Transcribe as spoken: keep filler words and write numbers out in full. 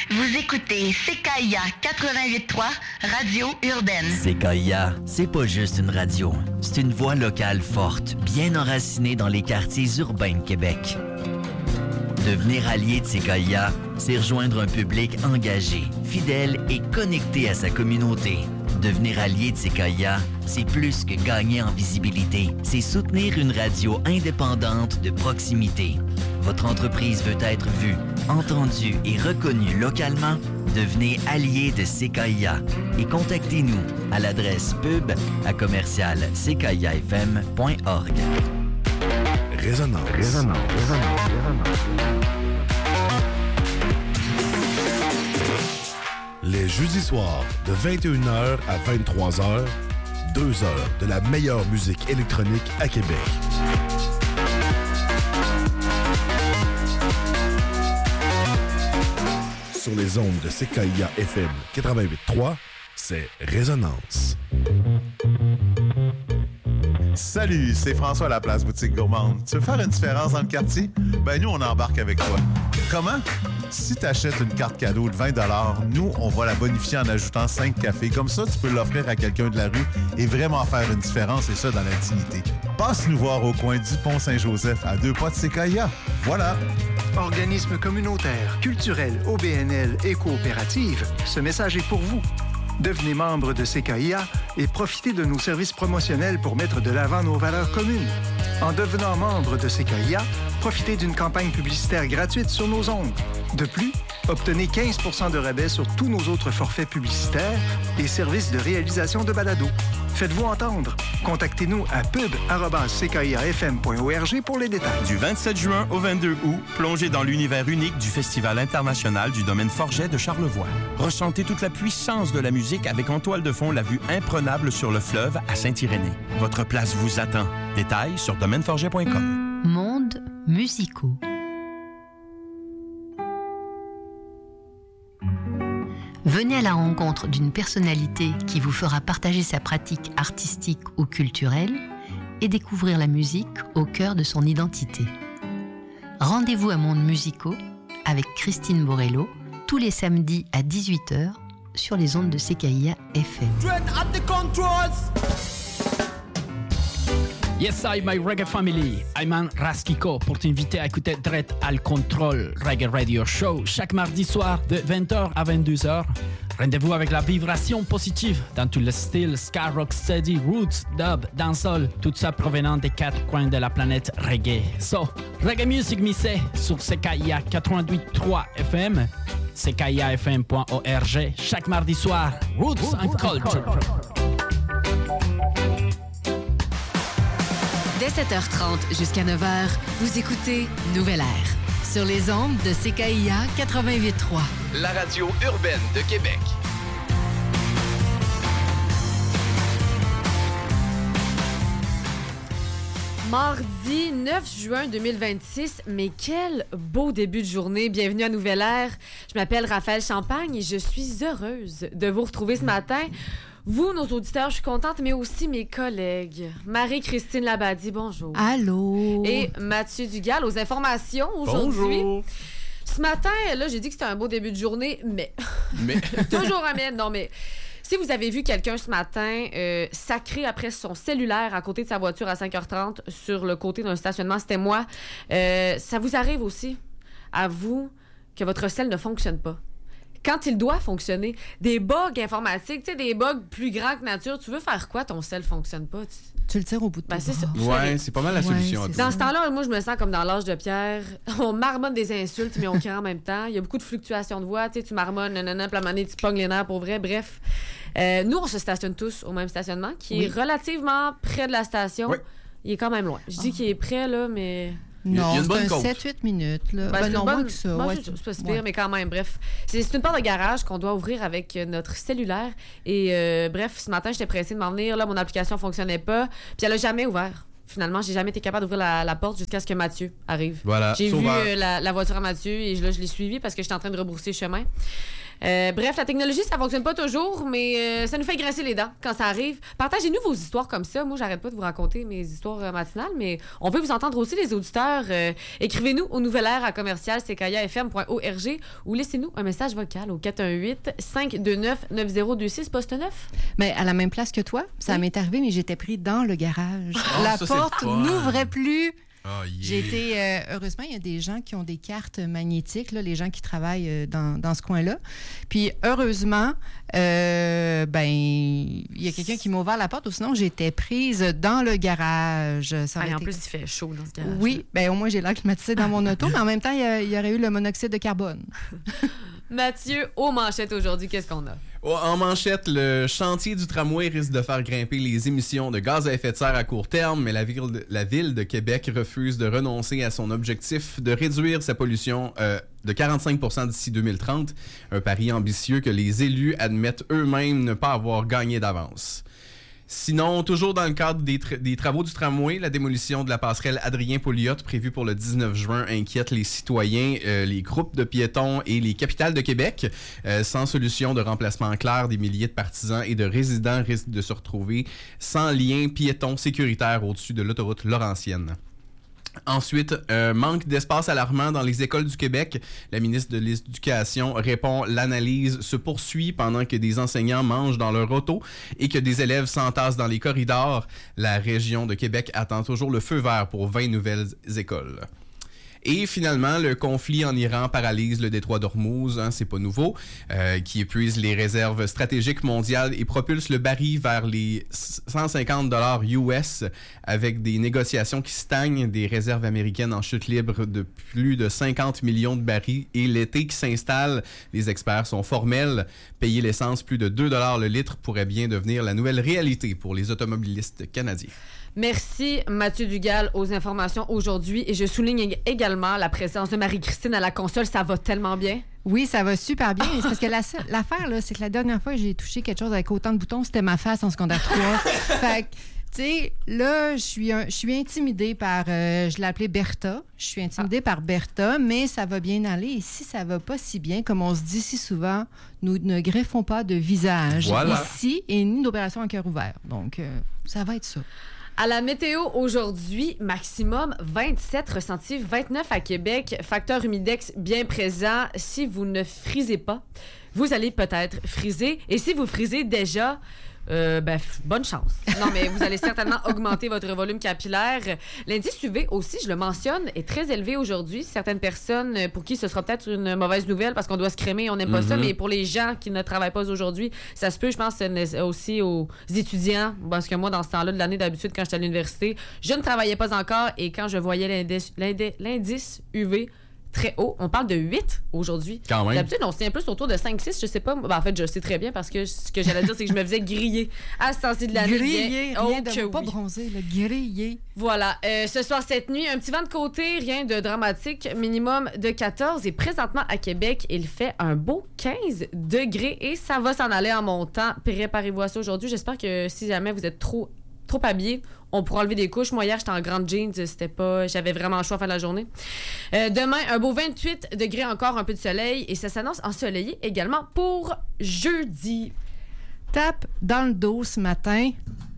Vous écoutez C K I A quatre-vingt-huit point trois, Radio Urbaine. C K I A, c'est pas juste une radio. C'est une voix locale forte, bien enracinée dans les quartiers urbains de Québec. Devenir allié de C K I A, c'est rejoindre un public engagé, fidèle et connecté à sa communauté. Devenir allié de C K I A, c'est plus que gagner en visibilité. C'est soutenir une radio indépendante de proximité. Votre entreprise veut être vue, entendue et reconnue localement? Devenez allié de C K I A et contactez-nous à l'adresse pub à commercial c k i a f m point org. Résonance. Résonance. Résonance. Résonance. Les jeudis soirs, de vingt et une heures à vingt-trois heures, deux heures de la meilleure musique électronique à Québec. Sur les ondes de C K I A F M quatre-vingt-huit point trois, c'est Résonance. Salut, c'est François à la Place Boutique Gourmande. Tu veux faire une différence dans le quartier? Ben nous, on embarque avec toi. Comment? Si tu achètes une carte cadeau de vingt dollars, nous, on va la bonifier en ajoutant cinq cafés. Comme ça, tu peux l'offrir à quelqu'un de la rue et vraiment faire une différence, et ça dans l'intimité. Passe nous voir au coin du pont Saint-Joseph, à deux pas de C K I A. Voilà! Organisme communautaire, culturel, O B N L et coopérative, ce message est pour vous. Devenez membre de C K I A et profitez de nos services promotionnels pour mettre de l'avant nos valeurs communes. En devenant membre de C K I A, profitez d'une campagne publicitaire gratuite sur nos ondes. De plus, obtenez quinze pour cent de rabais sur tous nos autres forfaits publicitaires et services de réalisation de balado. Faites-vous entendre. Contactez-nous à pub arobase c k i a f m point org pour les détails. Du vingt-sept juin au vingt-deux août, plongez dans l'univers unique du Festival international du domaine Forget de Charlevoix. Ressentez toute la puissance de la musique avec en toile de fond la vue imprenable sur le fleuve à Saint-Irénée. Votre place vous attend. Détails sur domaine forget point com. Monde musicaux. Venez à la rencontre d'une personnalité qui vous fera partager sa pratique artistique ou culturelle et découvrir la musique au cœur de son identité. Rendez-vous à Monde musicaux avec Christine Borello tous les samedis à dix-huit heures sur les ondes de C K I A F M. Yes, I, my reggae family. I'm Raskiko pour t'inviter à écouter Dread Al Control Reggae Radio Show chaque mardi soir de vingt heures à vingt-deux heures. Rendez-vous avec la vibration positive dans tous les styles ska, rocksteady, roots, dub, dancehall, tout ça provenant des quatre coins de la planète reggae. So, reggae music mixé sur C K I A quatre-vingt-huit point trois F M, c k i a f m point org, chaque mardi soir, Roots and Culture. Dès sept heures trente jusqu'à neuf heures, vous écoutez Nouvelle Ère sur les ondes de C K I A quatre-vingt-huit point trois. La radio urbaine de Québec. Mardi neuf juin deux mille vingt-six, mais quel beau début de journée. Bienvenue à Nouvelle Ère. Je m'appelle Raphaël Champagne et je suis heureuse de vous retrouver ce matin. Vous, nos auditeurs, je suis contente, mais aussi mes collègues. Marie-Christine Labadie, bonjour. Allô. Et Mathieu Dugal, aux informations aujourd'hui. Bonjour. Ce matin, là, j'ai dit que c'était un beau début de journée, mais... Mais... Toujours un mais. Non, mais... Si vous avez vu quelqu'un ce matin euh, sacré après son cellulaire à côté de sa voiture à cinq heures trente sur le côté d'un stationnement, c'était moi. Euh, ça vous arrive aussi, à vous, que votre cell ne fonctionne pas. Quand il doit fonctionner, des bugs informatiques, tu sais, des bugs plus grands que nature, tu veux faire quoi, ton cell fonctionne pas? Tu, tu le tires au bout de ben, c'est ça. Ouais, c'est pas mal la ouais, solution. Dans ce temps-là, moi, je me sens comme dans l'âge de pierre. On marmonne des insultes, mais on crie en même temps. Il y a beaucoup de fluctuations de voix. Tu sais, tu marmonnes, nanana, puis à un moment donné, tu pognes les nerfs pour vrai. Bref, euh, nous, on se stationne tous au même stationnement, qui oui. est relativement près de la station. Oui. Il est quand même loin. Je dis oh. qu'il est près, là, mais... Non, c'est un sept huit minutes. Là. Ben, ben non, bonne... moins que ça. Bon, ouais, c'est, c'est pas si pire, ouais. mais quand même, bref. C'est, c'est une porte de garage qu'on doit ouvrir avec notre cellulaire. Et euh, bref, ce matin, j'étais pressée de m'en venir. Là, mon application fonctionnait pas. Puis elle a jamais ouvert. Finalement, j'ai jamais été capable d'ouvrir la, la porte jusqu'à ce que Mathieu arrive. Voilà, j'ai sauveur. vu euh, la, la voiture à Mathieu et là, je l'ai suivi parce que j'étais en train de rebrousser chemin. Euh, bref, la technologie, ça fonctionne pas toujours, mais euh, ça nous fait grincer les dents quand ça arrive. Partagez-nous vos histoires comme ça. Moi, j'arrête pas de vous raconter mes histoires euh, matinales, mais on veut vous entendre aussi, les auditeurs. Euh, écrivez-nous au Nouvelle Air à commercial c k i a f m point org ou laissez-nous un message vocal au quatre un huit, cinq deux neuf, neuf zéro deux six, poste neuf. Mais à la même place que toi, ça oui. m'est arrivé, mais j'étais pris dans le garage. Oh, la ça, porte n'ouvrait plus. Oh, yeah. J'ai été, euh, heureusement, il y a des gens qui ont des cartes magnétiques, là, les gens qui travaillent euh, dans, dans ce coin-là. Puis, heureusement, euh, ben, il y a quelqu'un qui m'a ouvert la porte, ou sinon, j'étais prise dans le garage. Ça ah, et en été... plus, il fait chaud dans ce garage. Oui, ben, au moins, j'ai l'air climatisée dans mon auto, mais en même temps, il y, a, il y aurait eu le monoxyde de carbone. Mathieu, aux manchettes aujourd'hui, qu'est-ce qu'on a? En manchette, le chantier du tramway risque de faire grimper les émissions de gaz à effet de serre à court terme, mais la ville de, la ville de Québec refuse de renoncer à son objectif de réduire sa pollution euh, de quarante-cinq pour cent d'ici deux mille trente, un pari ambitieux que les élus admettent eux-mêmes ne pas avoir gagné d'avance. Sinon, toujours dans le cadre des, tra- des travaux du tramway, la démolition de la passerelle Adrien-Pouliot prévue pour le dix-neuf juin inquiète les citoyens, euh, les groupes de piétons et les capitales de Québec. Euh, sans solution de remplacement clair, des milliers de partisans et de résidents risquent de se retrouver sans lien piéton sécuritaire au-dessus de l'autoroute Laurentienne. Ensuite, un manque d'espace alarmant dans les écoles du Québec. La ministre de l'Éducation répond « L'analyse se poursuit pendant que des enseignants mangent dans leur auto et que des élèves s'entassent dans les corridors. La région de Québec attend toujours le feu vert pour vingt nouvelles écoles. » Et finalement, le conflit en Iran paralyse le détroit d'Ormuz, hein, c'est pas nouveau, euh, qui épuise les réserves stratégiques mondiales et propulse le baril vers les cent cinquante dollars U S avec des négociations qui stagnent, des réserves américaines en chute libre de plus de cinquante millions de barils et l'été qui s'installe. Les experts sont formels. Payer l'essence plus de deux dollars le litre pourrait bien devenir la nouvelle réalité pour les automobilistes canadiens. Merci Mathieu Dugal aux informations aujourd'hui et je souligne également la présence de Marie-Christine à la console. Ça va tellement bien. Oui, ça va super bien. C'est parce que la, l'affaire, là, c'est que la dernière fois que j'ai touché quelque chose avec autant de boutons, c'était ma face en secondaire trois. Fait que, tu sais, là, je suis, un, je suis intimidée par... Euh, je l'ai appelée Bertha. Je suis intimidée ah. par Bertha, mais ça va bien aller. Et si ça va pas si bien, comme on se dit si souvent, nous ne greffons pas de visage voilà. ici et ni d'opération à cœur ouvert. Donc, euh, ça va être ça. À la météo aujourd'hui, maximum vingt-sept, ressenti vingt-neuf à Québec. Facteur humidex bien présent. Si vous ne frisez pas, vous allez peut-être friser. Et si vous frisez déjà, euh, ben, bonne chance. Non, mais vous allez certainement augmenter votre volume capillaire. L'indice U V aussi, je le mentionne, est très élevé aujourd'hui. Certaines personnes pour qui ce sera peut-être une mauvaise nouvelle parce qu'on doit se crémer, on n'aime pas mm-hmm. ça, mais pour les gens qui ne travaillent pas aujourd'hui, ça se peut, je pense, aussi aux étudiants, parce que moi, dans ce temps-là de l'année, d'habitude, quand j'étais à l'université, je ne travaillais pas encore et quand je voyais l'indice, l'indice, l'indice U V très haut. On parle de huit aujourd'hui. Quand même. D'habitude, on se tient plus autour de cinq six, je sais pas. Ben, en fait, je sais très bien parce que ce que j'allais dire, c'est que je me faisais griller à ce temps-ci de l'année. Griller, bien, rien oh, de oui. pas bronzer, le griller. Voilà. Euh, ce soir, cette nuit, un petit vent de côté, rien de dramatique, minimum de quatorze. Et présentement, à Québec, il fait un beau quinze degrés et ça va s'en aller en montant. Préparez-vous à ça aujourd'hui. J'espère que si jamais vous êtes trop trop habillé, on pourra enlever des couches. Moi, hier, j'étais en grande jeans. C'était pas... J'avais vraiment chaud à fin de la journée. Euh, demain, un beau vingt-huit degrés encore, un peu de soleil. Et ça s'annonce ensoleillé également pour jeudi. Tape dans le dos ce matin.